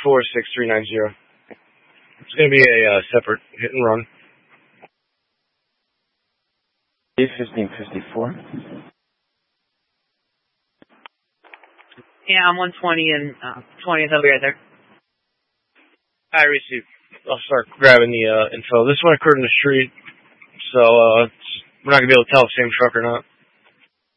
854-6390. It's going to be a separate hit and run. 1554. Yeah, I'm 120 and 20th. I'll be right there. I received. I'll start grabbing the info. This one occurred in the street, so we're not going to be able to tell if it's the same truck or not.